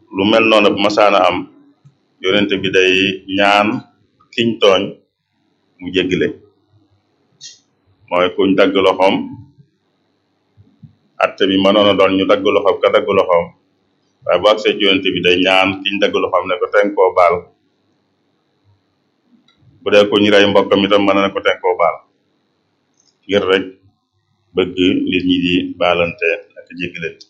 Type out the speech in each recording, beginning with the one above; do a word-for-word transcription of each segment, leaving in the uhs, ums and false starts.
lu mel noonu bu masaana am yonent bi day ñaan kiñ tooñ mu jéggale mooy kuñ dagg loxoom atte bi mënoon a doon ñu dagg loxoom ka dagg loxoom waaye bu agsee ci yonent bi day ñaan kiñ dagg loxoom ne ko ten koo baal bu dee ku ñu rey mbokkam itam mën na ko ten koo baal ngir rek bëgg nit ñi di baalante ak jéggalante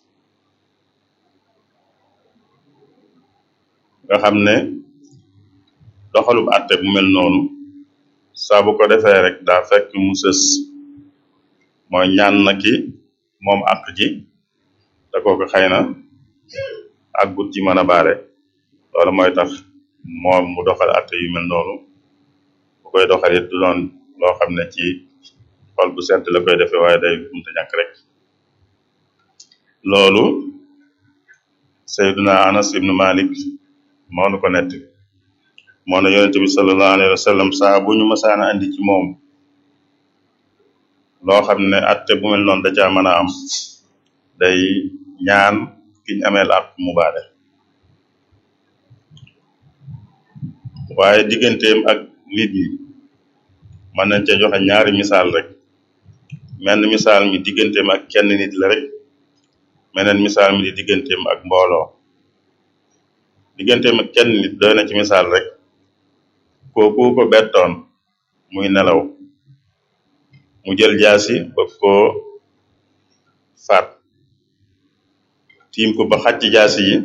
nga xam ne doxalub àtte bu mel noonu saa bu ko defee rek daa fekk mu sës mooy ñaan na ki moom àq ji te kooku xëy na àggut ci mën a baare loolu mooy tax moom mu doxal àtte yu mel noonu bu koy doxal it du doon loo xam ne ci xol bu sedd la koy defee waaye day munta ñàkk rek loolu Sayyiduna Anas ibnu Malik moo nu ko nett moo ne yonent bi sallallahu alayhi wa sallam saa bu ñu masaana andi ci moom loo xam ne atte bu mel noonu da caa mën a am day ñaan kiñ ameel àq mu baale waaye digganteem ak nit ñi mën nañ ca joxe ñaari misaal rek menn misaal mi digganteem ak kenn nit la rek meneen misaal mi di digganteem ak mbooloo digganteem ak kenn nit doy na ci misaal rek kooku ko bettoon muy nelaw mu jël jaasi ba koo faat tiim ko ba xacc jaasi yi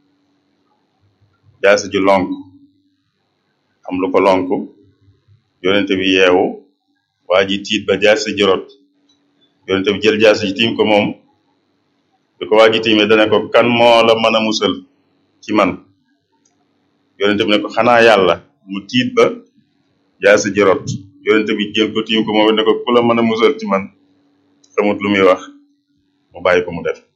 jaasi ji lonk am lu ko lonk yonente bi yeewu waa ji tiit ba jaasi ji rot yonente bi jël jaasi ji tiim ko moom bi ko waa ji tiimee dane ko kan moo la mën a musal ci man yonente bi ne ko xanaa yàlla mu tiit ba jaasi ji rot yonente bi jël ko tiim ko moom ne ko ku la mën a musal ci man xamut lu muy wax mu bàyyi ko mu def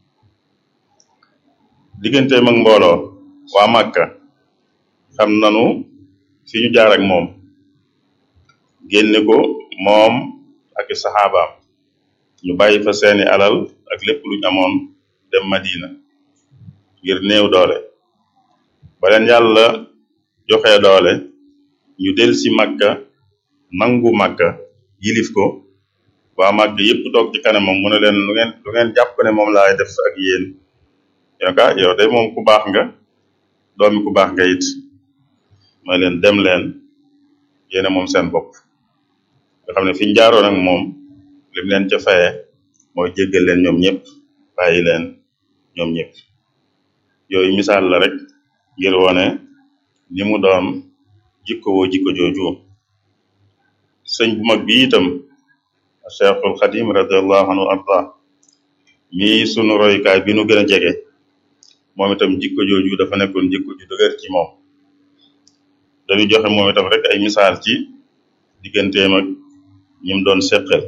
digganteem ak mbooloo waa Màkka xam nanu fi ñu jaar ak moom génne ko moom ak i saxaabaam ñu bàyyi fa seeni alal ak lépp luñ amoon dem Madina ngir néew doole ba leen yàlla joxe doole ñu del si Makka nangu Makka yilif ko waa Makka yépp toog ci kanamam mu ne leen lu ngeen lu ngeen jàpp ne moom laay def ak yéen yow ka yow de moom ku baax nga doomi ku baax nga it mooy leen dem leen yéene moom seen bopp nga xam ne fi ñu jaaroon ak moom lim leen ca faye mooy jéggal leen ñoom ñëpp bàyyi leen ñoom ñëpp yooyu misaal la rek ngir wone ni mu doon jikko woo jikko jooju sëñ bu mag bi itam Cheikhul Xadim radiallahu anhu arda mi sunu royukaay bi nu gën a jege moom itam jikko jooju dafa nekkoon jikko ju dëgër ci moom dañu joxe moom itam rek ay misaal ci digganteem ak ñim doon seqal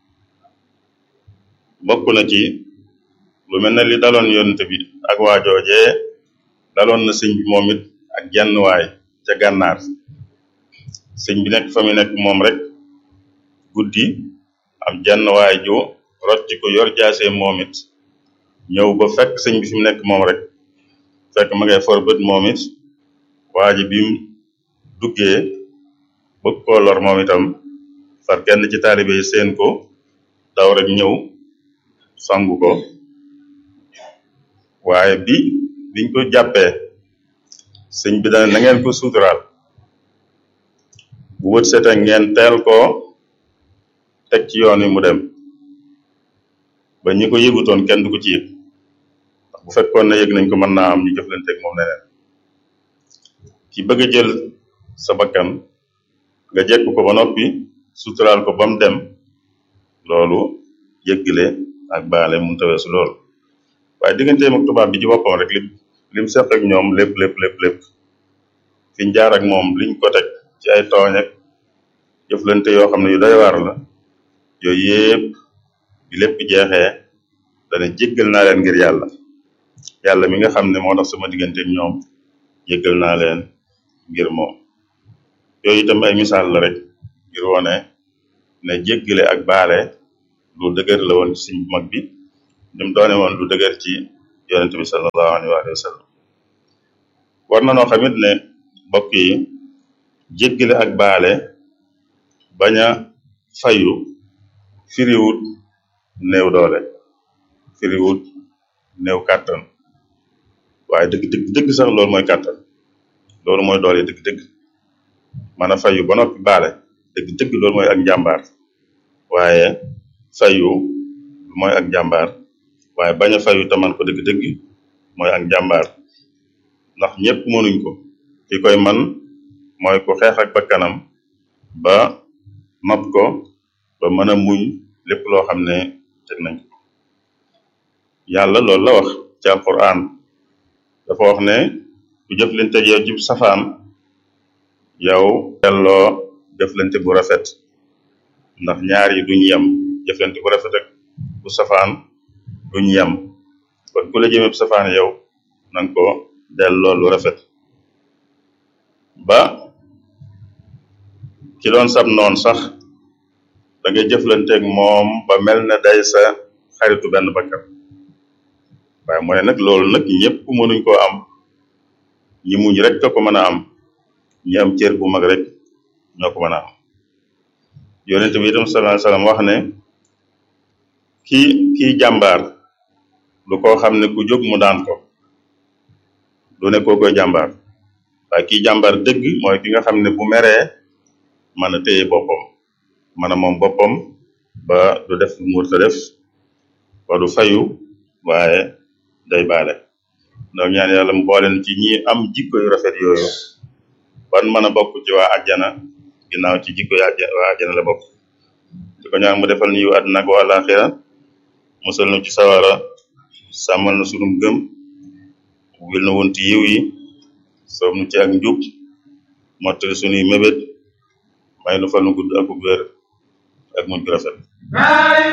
bokk na ci lu mel ne li daloon yonent bi ak waa joojee daloon na sëñ bi moom it ak jenn waay ca gànnaar sëñ bi nekk fa mu nekk moom rek guddi am jenn waay ju rocc ko yor jaasee moom it ñëw ba fekk sëñ bi fi mu nekk moom rek fekk ma ngay for bët moom it waa ji bi mu duggee bëgg koo lor moom itam far kenn ci taalibe yi seen ko daw rek ñëw sangu ko waaye bi biñ ko jàppee sëñ bi dana na ngeen ko suturaal bu wët sete ngeen teel koo teg ci yoon wi mu dem ba ñi ko yëgutoon kenn du ko ci yëg ndax bu fekkoon ne yëg nañ ko mën naa am ñu jëflanteeg moom neneen ki bëgg a jël sa bakkan nga jekk ko ba noppi suturaal ko ba mu dem loolu yëggale ak baale mun taweesu loolu waaye digganteem ak tubaab bi ci boppam rek lim lim seq ak ñoom lépp lépp lépp lépp fiñ jaar ak moom liñ ko teg ci ay tooñ ak jëflante yoo xam ne yu doy waar la yooyu yépp bi lépp jeexee dana jéggal naa leen ngir yàlla yàlla mi nga xam ne moo tax sama diggante ak ñoom jéggal naa leen ngir moom yooyu itam ay misaal la rek ngir wone ne jéggale ak baale lu dëgër la woon ci sëñ bu mag bi ni mu doone woon lu dëgër ci yonente bi sallallahu alayhi wa sallam war na noo xamit ne mbokk yi jéggale ak baale bañ a fayu firiwut néew doole firiwut néew kàttan waaye dëgg dëgg dëgg sax loolu mooy kàttan loolu mooy doole dëgg dëgg mën a fayu ba noppi baale dëgg dëgg loolu mooy ak njàmbaar waaye fayu mooy ak njàmbaar waaye bañ a fayu taman ko dëgg dëgg mooy ak njàmbaar ndax ñépp mënuñ ko ki koy man mooy ku xeex ak bakkanam ba not ko ba mën a muñ lépp loo xam ne teg nañ ko yàlla loolu la wax ci alquran dafa wax ne ku jëflante ak yow ci safaan yow delloo jëflante bu rafet ndax ñaar yi duñ yem jëflante bu rafet ak bu safaan duñ yem kon ku la jëmee bu safaan yow nanga ko delloo lu rafet ba ki doon sab noon sax da ngay jëflanteeg moom ba mel ne day sa xaritu benn bakkan waaye mu ne nag loolu nag ñëpp mënuñ koo am ñi muñ rek ko ko mën a am ñi am cër bu mag rek ñoo ko mën a am yonent bi itam sallallahu alayhi wasallam wax ne kii kii jàmbaar lu koo xam ne ku jóg mu daan ko du ne koo koy jàmbaar waaye kii jàmbaar dëgg mooy ki nga xam ne bu meree mën a téye boppam mën a moom boppam ba du def lu mu warta def ba du fayu waaye day baale donc ñaan yàlla mu booleen ci ñi am jikko yu rafet yooyu ban mën a bokk ci waa àjjana ginnaaw ci jikko yu àjjana waa àjjana la bokk di ko ñaan mu defal ñu àddina ak àllaaxira musal nu ci sawara sàmmal na sunum gëm wil na wunti yiw yi soob nu ci ak njub mottali sunuy mébét may nu fal nu gudd ak wér ak mujj gu rafet